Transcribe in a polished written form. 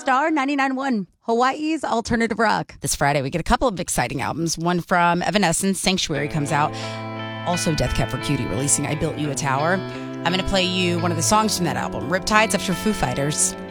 Star 99.1, Hawaii's alternative rock. This Friday, we get a couple of exciting albums. One from Evanescence, Sanctuary comes out. Also, Death Cab for Cutie releasing I Built You a Tower. I'm going to play you one of the songs from that album, Riptides after Foo Fighters.